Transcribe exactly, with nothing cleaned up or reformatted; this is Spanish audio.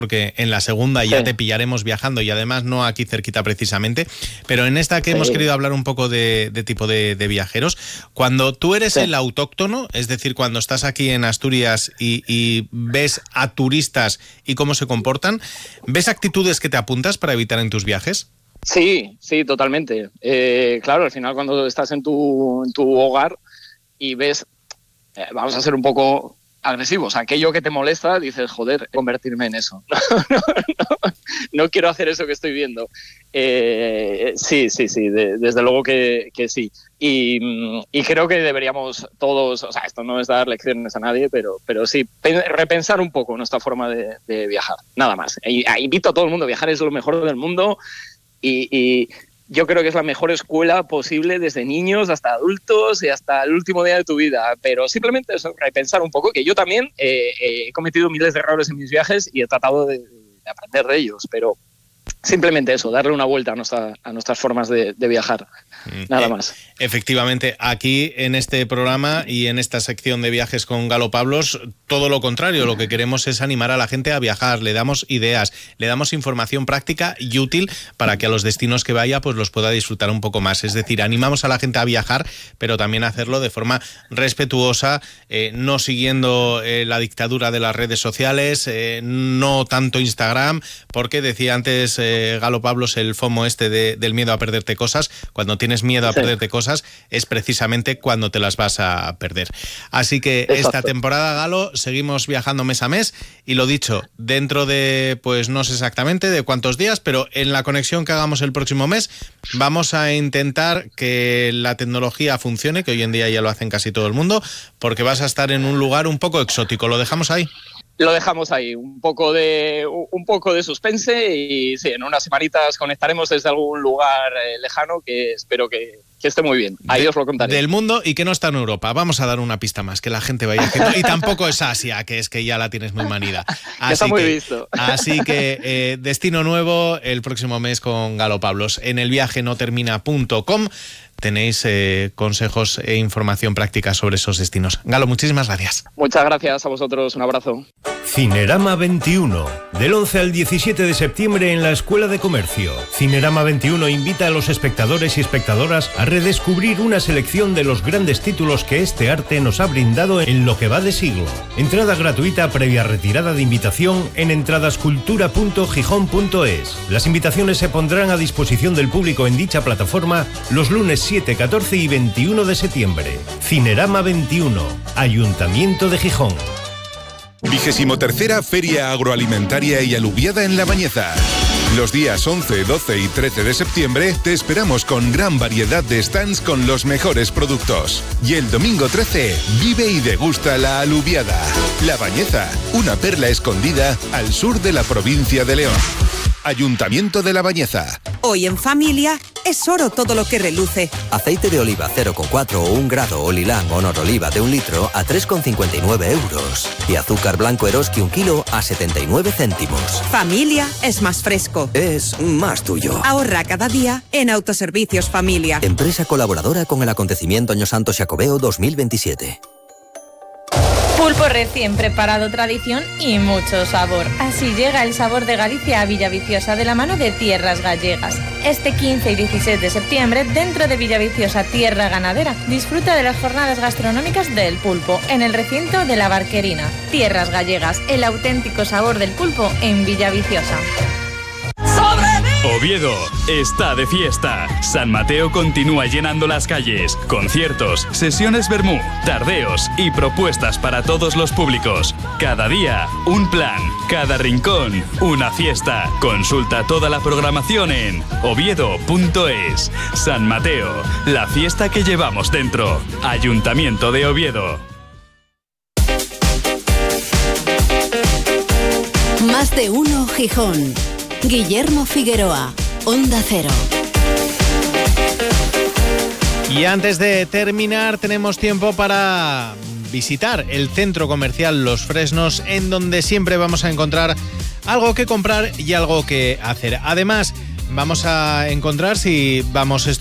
porque en la segunda ya sí. te pillaremos viajando y además no aquí cerquita precisamente, pero en esta que sí. hemos querido hablar un poco de, de tipo de, de viajeros, cuando tú eres sí. el autóctono, es decir, cuando estás aquí en Asturias y, y ves a turistas y cómo se comportan, ¿ves actitudes que te apuntas para evitar en tus viajes? Sí, sí, totalmente. Eh, claro, al final cuando estás en tu, en tu hogar y ves, eh, vamos a ser un poco agresivos, aquello que te molesta, dices, joder, convertirme en eso. no, no, no, no quiero hacer eso que estoy viendo. Eh, sí, sí, sí, de, desde luego que, que sí. Y, y creo que deberíamos todos, o sea, esto no es dar lecciones a nadie, pero, pero sí, pe- repensar un poco nuestra forma de, de viajar, nada más. E, invito a todo el mundo, viajar es lo mejor del mundo y... y yo creo que es la mejor escuela posible desde niños hasta adultos y hasta el último día de tu vida. Pero simplemente eso, repensar un poco, que yo también eh, eh, he cometido miles de errores en mis viajes y he tratado de, de aprender de ellos. Pero simplemente eso, darle una vuelta a, nuestra, a nuestras formas de, de viajar. Nada más. Efectivamente, aquí en este programa y en esta sección de viajes con Galo Pablos, todo lo contrario, lo que queremos es animar a la gente a viajar, le damos ideas, le damos información práctica y útil para que a los destinos que vaya pues los pueda disfrutar un poco más. Es decir, animamos a la gente a viajar, pero también a hacerlo de forma respetuosa, eh, no siguiendo eh, la dictadura de las redes sociales, eh, no tanto Instagram, porque decía antes eh, Galo Pablos el FOMO este de, del miedo a perderte cosas. Cuando tienes miedo a sí. perderte cosas es precisamente cuando te las vas a perder. Así que Exacto. esta temporada, Galo, seguimos viajando mes a mes y lo dicho, dentro de, pues no sé exactamente de cuántos días, pero en la conexión que hagamos el próximo mes vamos a intentar que la tecnología funcione, que hoy en día ya lo hacen casi todo el mundo, porque vas a estar en un lugar un poco exótico. ¿Lo dejamos ahí? Lo dejamos ahí, un poco de un poco de suspense y sí, en unas semanitas conectaremos desde algún lugar eh, lejano que espero que, que esté muy bien. Ahí de, os lo contaré. Del mundo y que no está en Europa. Vamos a dar una pista más, que la gente vaya haciendo. Y tampoco es Asia, que es que ya la tienes muy manida. Así está muy que, visto. Así que eh, destino nuevo el próximo mes con Galo Pablos. En elviajenotermina punto com tenéis eh, consejos e información práctica sobre esos destinos. Galo, muchísimas gracias. Muchas gracias a vosotros. Un abrazo. Cinerama veintiuno, del once al diecisiete de septiembre en la Escuela de Comercio. Cinerama veintiuno invita a los espectadores y espectadoras a redescubrir una selección de los grandes títulos que este arte nos ha brindado en lo que va de siglo. Entrada gratuita previa retirada de invitación en entradascultura punto gijón punto es. Las invitaciones se pondrán a disposición del público en dicha plataforma los lunes siete, catorce y veintiuno de septiembre. Cinerama veintiuno, Ayuntamiento de Gijón. Vigésimo tercera Feria Agroalimentaria y Alubiada en La Bañeza. Los días once, doce y trece de septiembre te esperamos con gran variedad de stands con los mejores productos. Y el domingo trece, vive y degusta la alubiada. La Bañeza, una perla escondida al sur de la provincia de León. Ayuntamiento de La Bañeza. Hoy en familia es oro todo lo que reluce. Aceite de oliva cero coma cuatro o un grado o Lilán o Noroliva de un litro a tres coma cincuenta y nueve euros. Y azúcar blanco Eroski un kilo a setenta y nueve céntimos. Familia es más fresco. Es más tuyo. Ahorra cada día en Autoservicios Familia. Empresa colaboradora con el acontecimiento Año Santo Xacobeo dos mil veintisiete. Pulpo recién preparado, tradición y mucho sabor. Así llega el sabor de Galicia a Villaviciosa de la mano de Tierras Gallegas. Este quince y dieciséis de septiembre, dentro de Villaviciosa Tierra Ganadera, disfruta de las jornadas gastronómicas del pulpo en el recinto de la Barquerina. Tierras Gallegas, el auténtico sabor del pulpo en Villaviciosa. Oviedo está de fiesta. San Mateo continúa llenando las calles. Conciertos, sesiones vermú, tardeos y propuestas para todos los públicos. Cada día, un plan. Cada rincón, una fiesta. Consulta toda la programación en oviedo punto es. San Mateo, la fiesta que llevamos dentro. Ayuntamiento de Oviedo. Más de uno Gijón. Guillermo Figueroa, Onda Cero. Y antes de terminar, tenemos tiempo para visitar el centro comercial Los Fresnos, en donde siempre vamos a encontrar algo que comprar y algo que hacer. Además, vamos a encontrar, si vamos